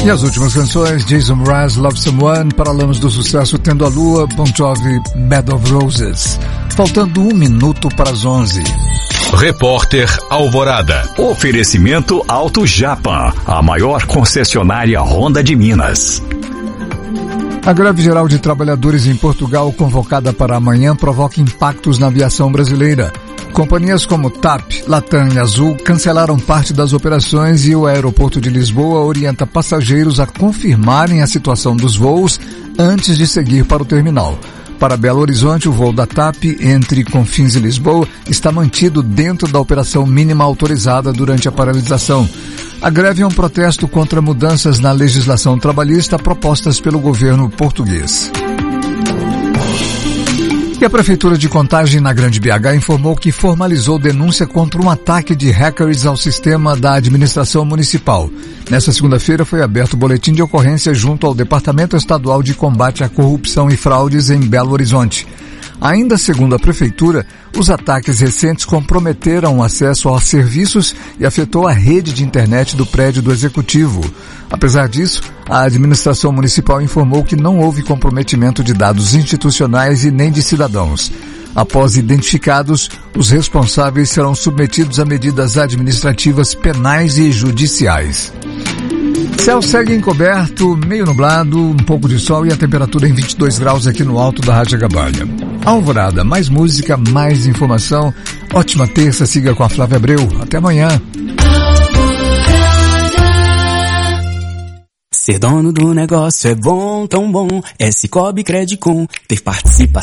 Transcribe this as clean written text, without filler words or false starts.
E as últimas canções, Jason Mraz, Love Someone, Paralamas do Sucesso, Tendo a Lua, Bon Jovi, Bed of Roses. Faltando 1 minuto para as 11. Repórter Alvorada. Oferecimento Auto Japan, a maior concessionária Honda de Minas. A greve geral de trabalhadores em Portugal, convocada para amanhã, provoca impactos na aviação brasileira. Companhias como TAP, Latam e Azul cancelaram parte das operações e o aeroporto de Lisboa orienta passageiros a confirmarem a situação dos voos antes de seguir para o terminal. Para Belo Horizonte, o voo da TAP entre Confins e Lisboa está mantido dentro da operação mínima autorizada durante a paralisação. A greve é um protesto contra mudanças na legislação trabalhista propostas pelo governo português. E a Prefeitura de Contagem, na Grande BH, informou que formalizou denúncia contra um ataque de hackers ao sistema da administração municipal. Nesta segunda-feira foi aberto o boletim de ocorrência junto ao Departamento Estadual de Combate à Corrupção e Fraudes em Belo Horizonte. Ainda segundo a Prefeitura, os ataques recentes comprometeram o acesso aos serviços e afetou a rede de internet do prédio do Executivo. Apesar disso, a administração municipal informou que não houve comprometimento de dados institucionais e nem de cidadãos. Após identificados, os responsáveis serão submetidos a medidas administrativas, penais e judiciais. Céu segue encoberto, meio nublado, um pouco de sol e a temperatura em 22 graus aqui no alto da Rádio Agabalha. Alvorada, mais música, mais informação. Ótima terça, siga com a Flávia Abreu. Até amanhã. Ser dono do negócio é bom, tão bom. É Cicobi Credicom, ter participação.